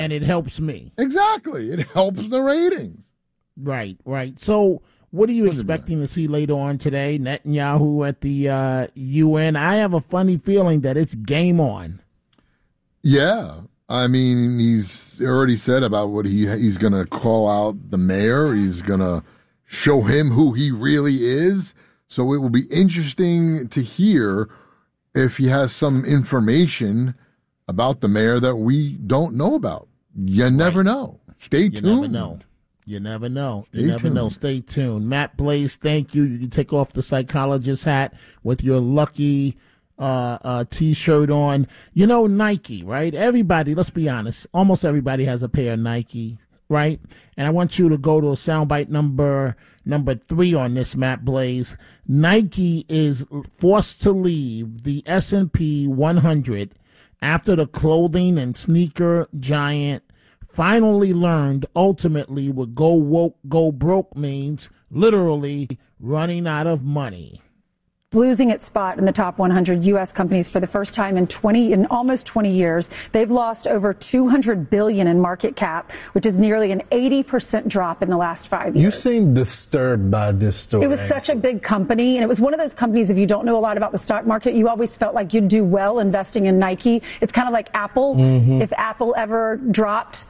And it helps me. Exactly. It helps the ratings. Right. So what are you expecting to see later on today? Netanyahu at the UN. I have a funny feeling that it's game on. Yeah. I mean, he's already said about what he's going to call out the mayor. He's going to show him who he really is. So it will be interesting to hear if he has some information about the mayor that we don't know about. You never know. Stay tuned. You never know. Stay tuned. Matt Blaze, thank you. You can take off the psychologist hat with your lucky T-shirt on. You know, Nike, right? Everybody, let's be honest, almost everybody has a pair of Nike, right? And I want you to go to a soundbite number 3 on this, Matt Blaze. Nike is forced to leave the S&P 100 after the clothing and sneaker giant finally learned ultimately what go woke, go broke means, literally running out of money. Losing its spot in the top 100 U.S. companies for the first time in almost 20 years. They've lost over $200 billion in market cap, which is nearly an 80% drop in the last 5 years. You seem disturbed by this story. It was such a big company, and it was one of those companies, if you don't know a lot about the stock market, you always felt like you'd do well investing in Nike. It's kind of like Apple. Mm-hmm. If Apple ever dropped,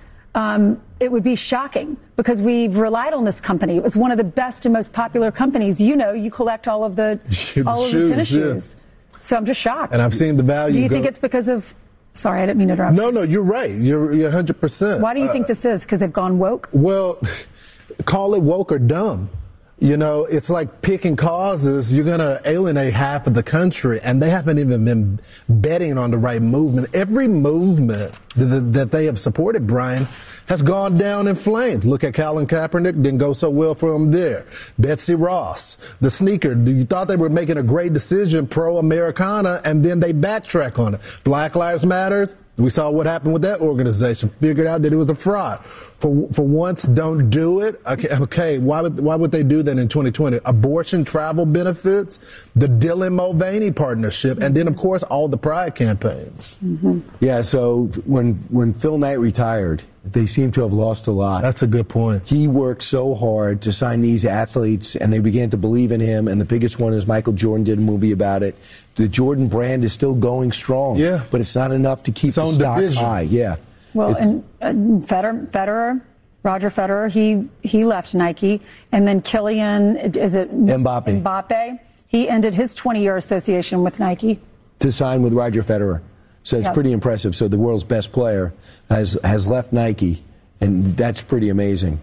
it would be shocking because we've relied on this company. It was one of the best and most popular companies. You know, you collect all of the tennis shoes. So I'm just shocked. And I've seen the value. Do you think it's because of? Sorry, I didn't mean to interrupt. No, you're right. You're 100%. Why do you think this is? Because they've gone woke? Well, call it woke or dumb. You know, it's like picking causes. You're going to alienate half of the country, and they haven't even been betting on the right movement. Every movement that they have supported, Brian, has gone down in flames. Look at Colin Kaepernick, didn't go so well for him there. Betsy Ross, the sneaker, you thought they were making a great decision, pro-Americana, and then they backtrack on it. Black Lives Matter, we saw what happened with that organization. Figured out that it was a fraud. For once, don't do it. Okay, why would they do that in 2020? Abortion, travel benefits, the Dylan Mulvaney partnership, and then, of course, all the Pride campaigns. Mm-hmm. Yeah, so when Phil Knight retired, they seem to have lost a lot. That's a good point. He worked so hard to sign these athletes, and they began to believe in him, and the biggest one is Michael Jordan did a movie about it. The Jordan brand is still going strong, yeah, but it's not enough to keep the stock high. Yeah. Well, and Federer, Roger Federer, he left Nike, and then Kylian, is it Mbappe? He ended his 20-year association with Nike to sign with Roger Federer. So it's pretty impressive. So the world's best player has left Nike, and that's pretty amazing.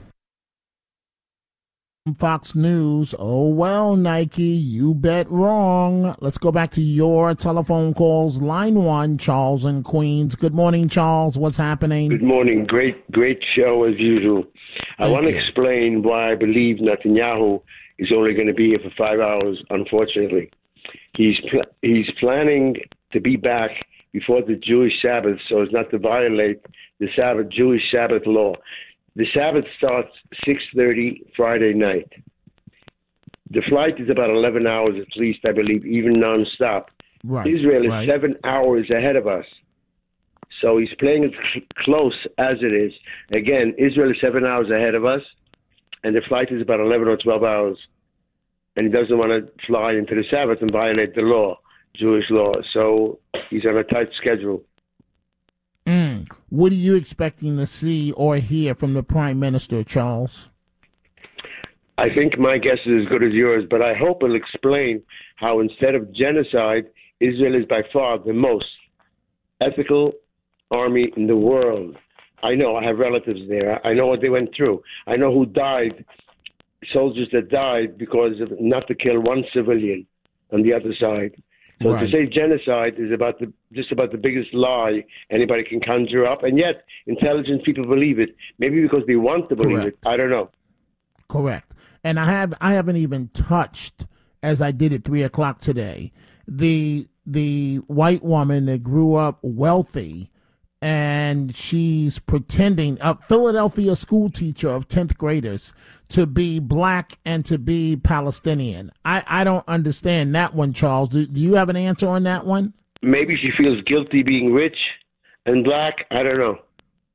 Fox News, oh well, Nike, you bet wrong. Let's go back to your telephone calls. Line 1, Charles in Queens. Good morning, Charles. What's happening? Good morning. Great show as usual. I want to explain why I believe Netanyahu is only going to be here for 5 hours, unfortunately. He's planning to be back before the Jewish Sabbath so as not to violate the Jewish Sabbath law. The Sabbath starts 6:30 Friday night. The flight is about 11 hours at least, I believe, even nonstop. Right, Israel is 7 hours ahead of us. So he's playing it close as it is. Again, Israel is 7 hours ahead of us, and the flight is about 11 or 12 hours. And he doesn't want to fly into the Sabbath and violate the law, Jewish law. So he's on a tight schedule. What are you expecting to see or hear from the Prime Minister, Charles? I think my guess is as good as yours, but I hope he'll explain how instead of genocide, Israel is by far the most ethical army in the world. I know, I have relatives there. I know what they went through. I know who died, soldiers that died because of not to kill one civilian on the other side. So to say genocide is just about the biggest lie anybody can conjure up, and yet intelligent people believe it. Maybe because they want to believe it. I don't know. Correct. And I haven't even touched, as I did at 3:00 today, the white woman that grew up wealthy, and she's pretending, a Philadelphia school teacher of 10th graders, to be black and to be Palestinian. I don't understand that one, Charles. Do you have an answer on that one? Maybe she feels guilty being rich and black. I don't know.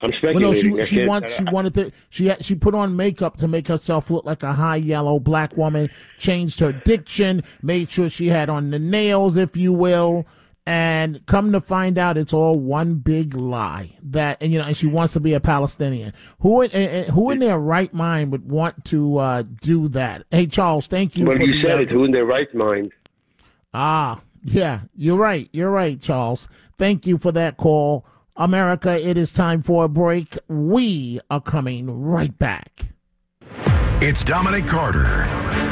I'm speculating. Well, no, she wanted to. She put on makeup to make herself look like a high yellow black woman. Changed her diction. Made sure she had on the nails, if you will. And come to find out, it's all one big lie. And she wants to be a Palestinian. Who in their right mind would want to do that? Hey, Charles, thank you. Well, you said it. Who in their right mind? Yeah, you're right. You're right, Charles. Thank you for that call. America, it is time for a break. We are coming right back. It's Dominic Carter.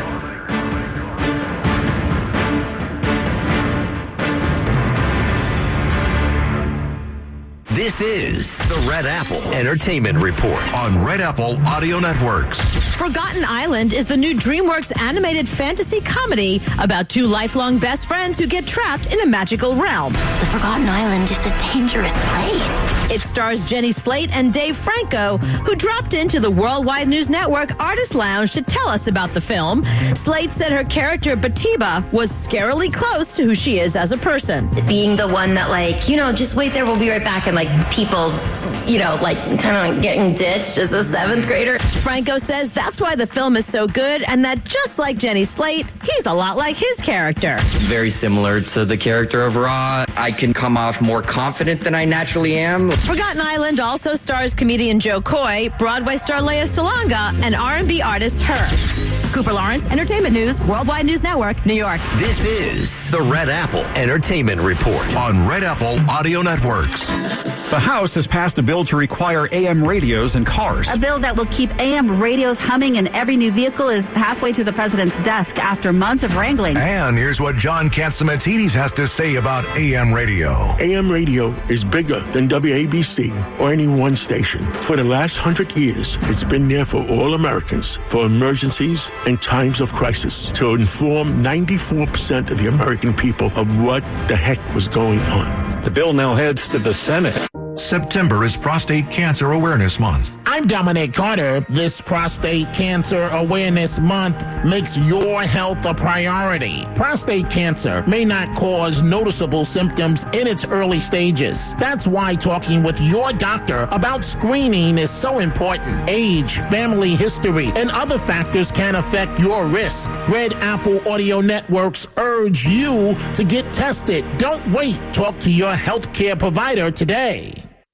This is the Red Apple Entertainment Report on Red Apple Audio Networks. Forgotten Island is the new DreamWorks animated fantasy comedy about two lifelong best friends who get trapped in a magical realm. The Forgotten Island is a dangerous place. It stars Jenny Slate and Dave Franco, who dropped into the Worldwide News Network Artist Lounge to tell us about the film. Slate said her character, Batiba, was scarily close to who she is as a person. Being the one that, just wait there, we'll be right back, and people, kind of getting ditched as a seventh grader. Franco says that's why the film is so good, and that just like Jenny Slate, he's a lot like his character. Very similar to the character of Ra. I can come off more confident than I naturally am. Forgotten Island also stars comedian Joe Coy, Broadway star Lea Salonga, and R&B artist Her. Cooper Lawrence, Entertainment News, Worldwide News Network, New York. This is the Red Apple Entertainment Report on Red Apple Audio Networks. The House has passed a bill to require AM radios in cars. A bill that will keep AM radios humming in every new vehicle is halfway to the president's desk after months of wrangling. And here's what John Catsimatidis has to say about AM radio. AM radio is bigger than WABC or any one station. For the last 100 years, it's been there for all Americans, for emergencies and times of crisis, to inform 94% of the American people of what the heck was going on. The bill now heads to the Senate. September is Prostate Cancer Awareness Month. I'm Dominic Carter. This Prostate Cancer Awareness Month makes your health a priority. Prostate cancer may not cause noticeable symptoms in its early stages. That's why talking with your doctor about screening is so important. Age, family history, and other factors can affect your risk. Red Apple Audio Networks urge you to get tested. Don't wait. Talk to your healthcare provider today.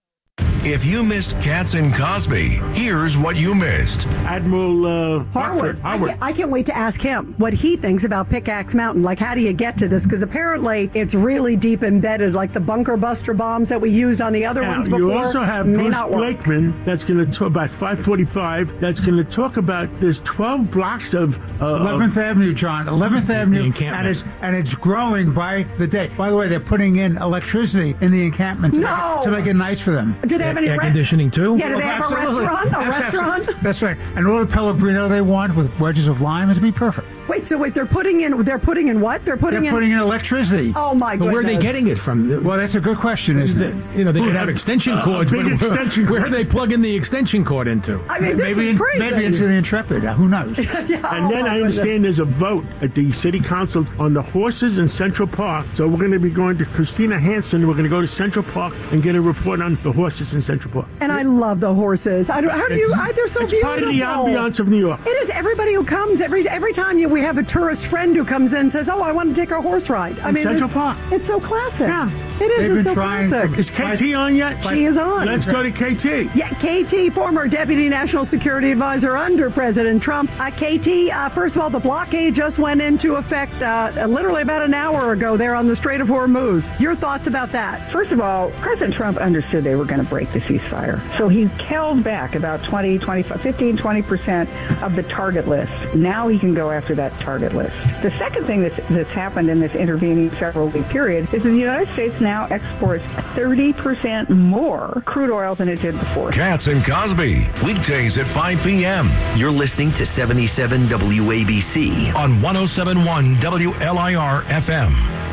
If you missed Katz and Cosby, here's what you missed. Admiral Harwood. I can't wait to ask him what he thinks about Pickaxe Mountain. How do you get to this? Because apparently it's really deep embedded, like the bunker buster bombs that we used on the other ones before. You also have Bruce Blakeman that's going to talk about 545. That's going to talk about there's 12 blocks of 11th Avenue, John. 11th Avenue, and it's growing by the day. By the way, they're putting in electricity in the encampment to make it nice for them. Do they have any air conditioning too? Yeah, do they have a restaurant? That's right. And all the Pellegrino they want with wedges of lime is be perfect. Wait, they're putting in what? They're putting in electricity. Oh my goodness. But where are they getting it from? Well, that's a good question, isn't it? They could have extension cords. Where are they plugging the extension cord into? I mean, this is crazy. Maybe into the Intrepid. Who knows? And then I understand there's a vote at the city council on the horses in Central Park. So we're going to be going to Christina Hansen. We're going to go to Central Park and get a report on the horses in Central Park. And I love the horses. They're so beautiful. Part of the ambiance of New York. It is. Everybody who comes every time we have a tourist friend who comes in and says, "Oh, I want to take a horse ride." I mean, Central Park. It's so classic. Yeah, it is. It's so classic. Is KT on yet? She is on. Let's go to KT. Yeah, KT, former Deputy National Security Advisor under President Trump. KT, first of all, the blockade just went into effect literally about an hour ago there on the Strait of Hormuz. Your thoughts about that? First of all, President Trump understood they were going to break the ceasefire. So he held back about 15-20% of the target list. Now he can go after that target list. The second thing that's happened in this intervening several-week period is that the United States now exports 30% more crude oil than it did before. Katz and Cosby, weekdays at 5 p.m. You're listening to 77 WABC on 107.1 WLIR FM.